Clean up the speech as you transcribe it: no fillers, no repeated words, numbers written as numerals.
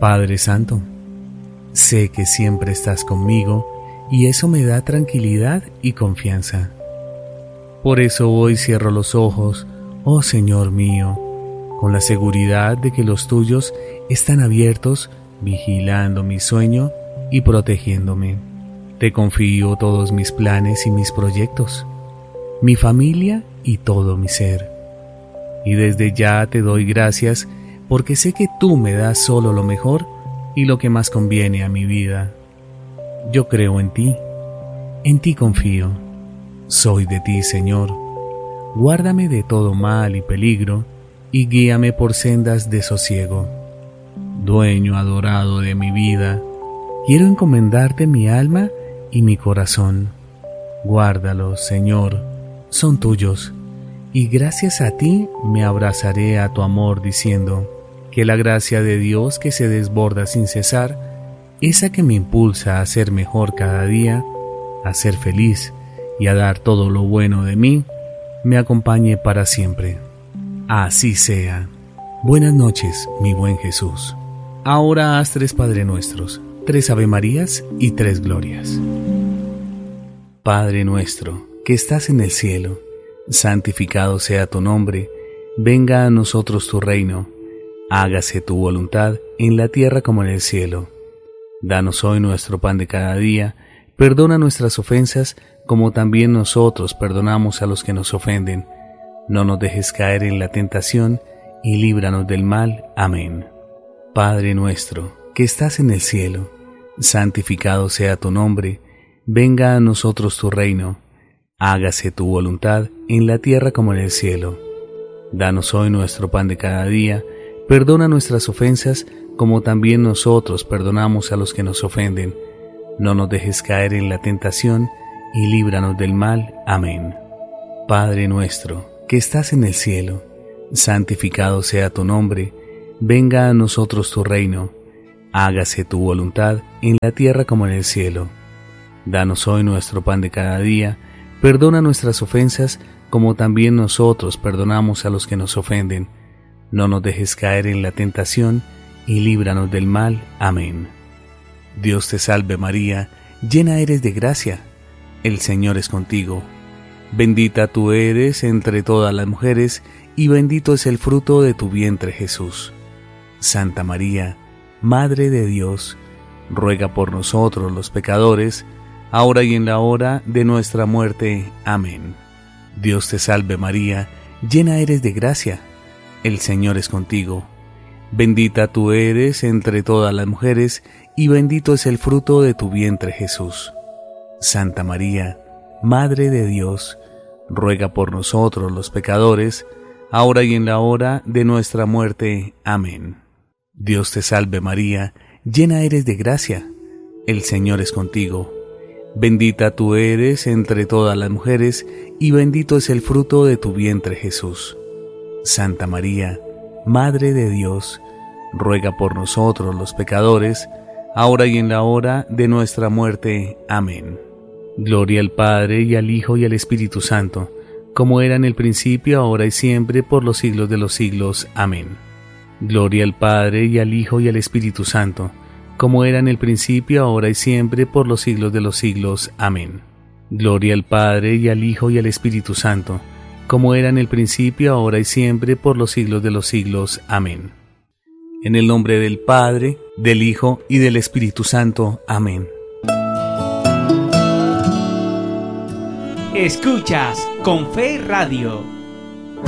Padre Santo, sé que siempre estás conmigo y eso me da tranquilidad y confianza. Por eso hoy cierro los ojos, oh Señor mío, con la seguridad de que los tuyos están abiertos, vigilando mi sueño y protegiéndome. Te confío todos mis planes y mis proyectos, mi familia y todo mi ser. Y desde ya te doy gracias porque sé que tú me das solo lo mejor y lo que más conviene a mi vida. Yo creo en ti confío. Soy de ti, Señor. Guárdame de todo mal y peligro y guíame por sendas de sosiego. Dueño adorado de mi vida, quiero encomendarte mi alma y mi corazón. Guárdalos, Señor, son tuyos, y gracias a ti me abrazaré a tu amor diciendo que la gracia de Dios que se desborda sin cesar, esa que me impulsa a ser mejor cada día, a ser feliz y a dar todo lo bueno de mí, me acompañe para siempre. Así sea. Buenas noches, mi buen Jesús. Ahora haz 3 Padre Nuestros, 3 Ave Marías y 3 Glorias. Padre nuestro, que estás en el cielo, santificado sea tu nombre, venga a nosotros tu reino, hágase tu voluntad en la tierra como en el cielo. Danos hoy nuestro pan de cada día, perdona nuestras ofensas como también nosotros perdonamos a los que nos ofenden. No nos dejes caer en la tentación y líbranos del mal. Amén. Padre nuestro, que estás en el cielo, santificado sea tu nombre, venga a nosotros tu reino, hágase tu voluntad en la tierra como en el cielo. Danos hoy nuestro pan de cada día, perdona nuestras ofensas como también nosotros perdonamos a los que nos ofenden. No nos dejes caer en la tentación y líbranos del mal. Amén. Padre nuestro, que estás en el cielo, santificado sea tu nombre, venga a nosotros tu reino, hágase tu voluntad en la tierra como en el cielo. Danos hoy nuestro pan de cada día, perdona nuestras ofensas como también nosotros perdonamos a los que nos ofenden. No nos dejes caer en la tentación y líbranos del mal. Amén. Dios te salve María, llena eres de gracia, el Señor es contigo. Bendita tú eres entre todas las mujeres y bendito es el fruto de tu vientre Jesús. Santa María, Madre de Dios, ruega por nosotros los pecadores, ahora y en la hora de nuestra muerte. Amén. Dios te salve María, llena eres de gracia, el Señor es contigo. Bendita tú eres entre todas las mujeres y bendito es el fruto de tu vientre Jesús. Santa María, Madre de Dios, ruega por nosotros los pecadores, ahora y en la hora de nuestra muerte. Amén. Dios te salve María, llena eres de gracia, el Señor es contigo. Bendita tú eres entre todas las mujeres y bendito es el fruto de tu vientre Jesús. Santa María, Madre de Dios, ruega por nosotros los pecadores, ahora y en la hora de nuestra muerte. Amén. Gloria al Padre y al Hijo y al Espíritu Santo, como era en el principio, ahora y siempre, por los siglos de los siglos. Amén. Gloria al Padre y al Hijo y al Espíritu Santo, como era en el principio, ahora y siempre, por los siglos de los siglos. Amén. Gloria al Padre y al Hijo y al Espíritu Santo, como era en el principio, ahora y siempre, por los siglos de los siglos. Amén. En el nombre del Padre, del Hijo y del Espíritu Santo. Amén. Escuchas Con Fe Radio.